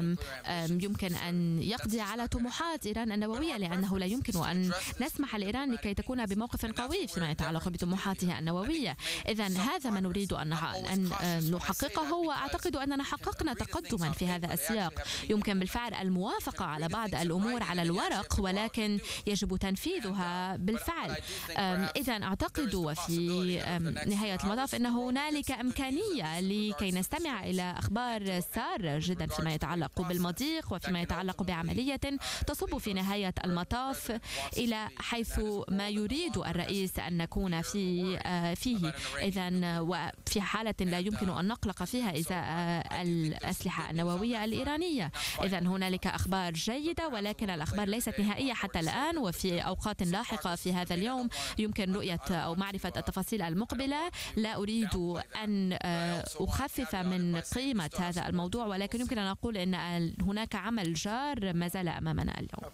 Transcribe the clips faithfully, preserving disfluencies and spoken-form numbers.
العالم يمكن أن يقضي على طموحات إيران النووية، لأنه لا يمكن أن نسمح لإيران لكي تكون بموقف قوي فيما يتعلق بطموحاتها النووية. إذن هذا ما نريد أن نحققه، وأعتقد أننا حققنا تقدما في هذا السياق. يمكن بالفعل الموافقة على بعض الأمور على الورق، ولكن يجب تنفيذها بالفعل. إذن أعتقد وفي نهاية المطاف أن هنالك إمكانية لكي نستمع إلى أخبار سارة جدا فيما يتعلق بالمضيق وفيما يتعلق بعملية تصب في نهاية المطاف إلى حيث ما يريد الرئيس أن نكون في فيه. إذن وفي حالة لا يمكن أن نقلق فيها إزاء الأسلحة النووية الإيرانية. إذن هنالك أخبار جيدة، ولكن الأخبار ليست نهائية حتى الآن، وفي أوقات لاحقة في هذا اليوم يمكن رؤية أو معرفة التفاصيل المقبلة. لا أريد أن أخفف من قيمة هذا الموضوع، ولكن يمكن أن أقول أن هناك عمل جار ما زال أمامنا اليوم.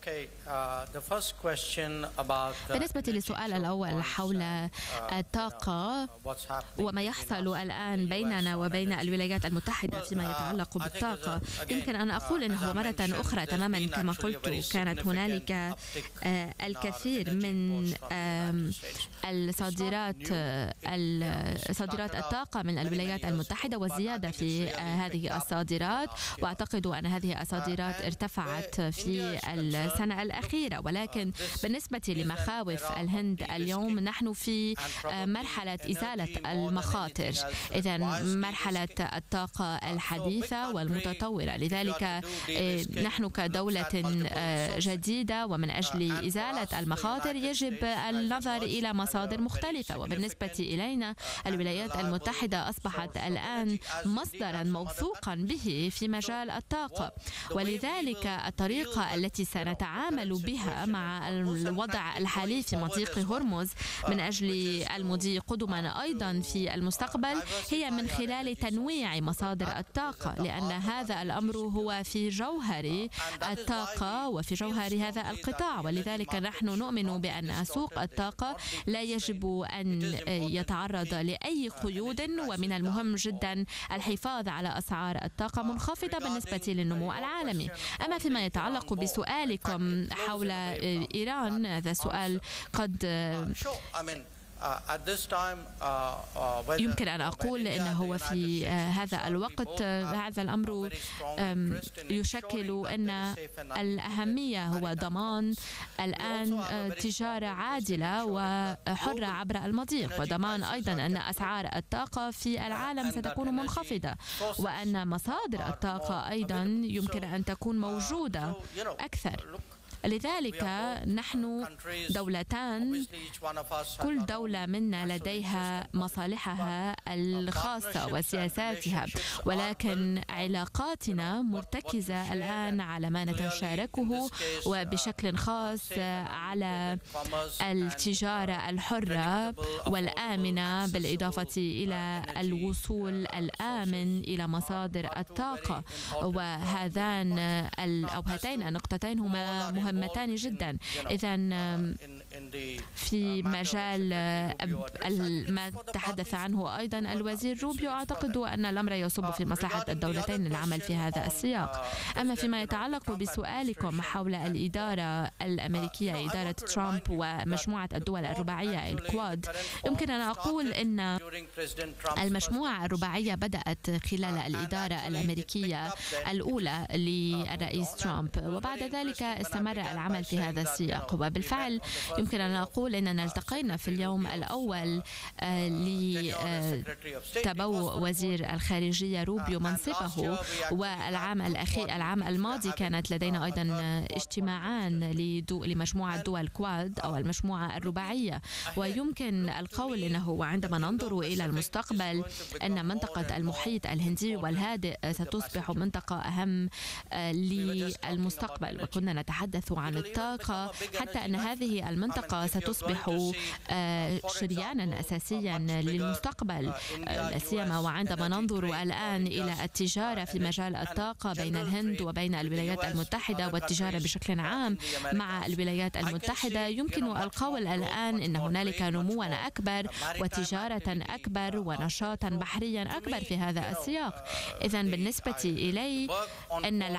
بالنسبة للسؤال الأول حول الطاقة وما يحصل الآن بيننا وبين الولايات المتحدة فيما يتعلق بالطاقة، يمكن أن أقول أنه مرة أخرى تماما كما قلت كانت هنالك الكثير من الصادرات صادرات الطاقة من الولايات المتحدة وزيادة في هذه الصادرات، وأعتقد أن هذه الصادرات ارتفعت في السنة الأخيرة. ولكن بالنسبة لمخاوف الهند اليوم نحن في مرحلة إزالة المخاطر، إذن مرحلة الطاقة الحديثة والمتطورة. لذلك نحن كدولة جديدة ومن أجل إزالة المخاطر يجب النظر إلى مصادر مختلفة، وبالنسبة إلينا الولايات المتحدة أصبحت الآن مصدرا موثوقا به في مجال الطاقة. ولذلك الطريقة التي سنتعامل بها مع الوضع الحالي في مضيق هرمز من أجل المضي قدما أيضا في المستقبل هي من خلال تنويع مصادر الطاقة، لأن هذا الأمر هو في جوهر الطاقة وفي جوهر هذا القطاع. ولذلك نحن نؤمن بأن سوق الطاقة لا يجب أن يتعرض لأي قيود، ومن المهم جدا الحفاظ على أسعار الطاقة منخفضة بالنسبة للنمو العالمي. أما فيما يتعلق بسؤالكم حول إيران، هذا سؤال قد يمكن أن أقول أنه في هذا الوقت هذا الأمر يشكل أن الأهمية هو ضمان الآن تجارة عادلة وحرة عبر المضيق، وضمان أيضا أن أسعار الطاقة في العالم ستكون منخفضة، وأن مصادر الطاقة أيضا يمكن أن تكون موجودة أكثر. لذلك نحن دولتان، كل دولة منا لديها مصالحها الخاصة وسياساتها، ولكن علاقاتنا مرتكزة الآن على ما نتشاركه، وبشكل خاص على التجارة الحرة والآمنة، بالإضافة إلى الوصول الآمن إلى مصادر الطاقة. وهذان أو هاتين النقطتين هما مهمتان مهمتان جدا. إذن في مجال ما تحدث عنه أيضا الوزير روبيو، أعتقد أن الأمر يصب في مصلحة الدولتين للعمل في هذا السياق. أما فيما يتعلق بسؤالكم حول الإدارة الأمريكية، إدارة ترامب ومجموعة الدول الرباعية الكواد، يمكن أن أقول أن المجموعة الرباعية بدأت خلال الإدارة الأمريكية الأولى للرئيس ترامب، وبعد ذلك استمر العمل في هذا السياق. وبالفعل يمكن أن أقول أننا التقينا في اليوم الأول لتبوء وزير الخارجية روبيو منصبه، والعام الأخير العام الماضي كانت لدينا أيضا اجتماعان لمجموعة دول كواد أو المجموعة الرباعية. ويمكن القول أنه عندما ننظر إلى المستقبل أن منطقة المحيط الهندي والهادئ ستصبح منطقة أهم للمستقبل، وكنا نتحدث عن الطاقة حتى أن هذه المنطقة ستصبح شريانا أساسيا للمستقبل، لا سيما وعندما ننظر الآن إلى التجارة في مجال الطاقة بين الهند وبين الولايات المتحدة، والتجارة بشكل عام مع الولايات المتحدة. يمكن القول الآن أن هنالك نموا أكبر وتجارة أكبر ونشاطا بحريا أكبر في هذا السياق. إذن بالنسبة إلي أن